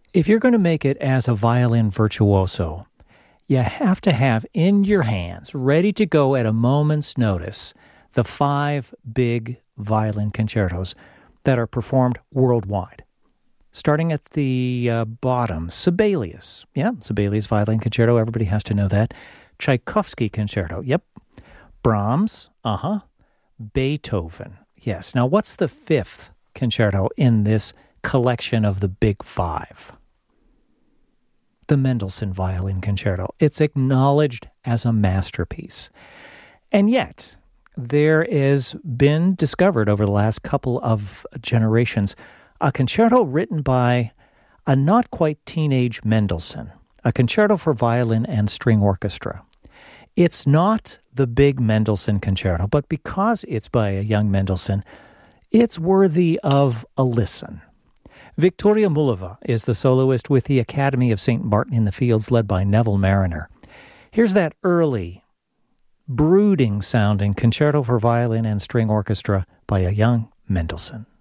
If you're going to make it as a violin virtuoso, you have to have in your hands, ready to go at a moment's notice, the 5 big violin concertos that are performed worldwide. Starting at the bottom, Sibelius. Yeah, Sibelius Violin Concerto. Everybody has to know that. Tchaikovsky Concerto. Yep. Brahms. Beethoven. Yes. Now, what's the 5th concerto in this collection of the big 5? The Mendelssohn Violin Concerto. It's acknowledged as a masterpiece. And yet, there has been discovered over the last couple of generations a concerto written by a not quite teenage Mendelssohn, a concerto for violin and string orchestra. It's not the big Mendelssohn concerto, but because it's by a young Mendelssohn, it's worthy of a listen. Victoria Mullova is the soloist with the Academy of St. Martin in the Fields, led by Neville Marriner. Here's that early, brooding-sounding concerto for violin and string orchestra by a young Mendelssohn.